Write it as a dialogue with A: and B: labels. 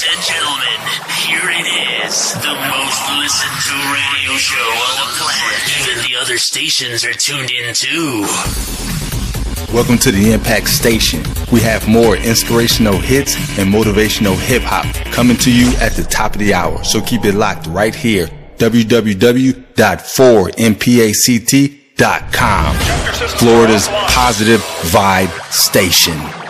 A: and gentlemen, here it is, the most listened to radio show on the planet. Even the other stations are tuned in too.
B: Welcome to the Impact Station. We have more inspirational hits and motivational hip-hop coming to you at the top of the hour. So keep it locked right here. www.4mpact.com. Florida's positive vibe station.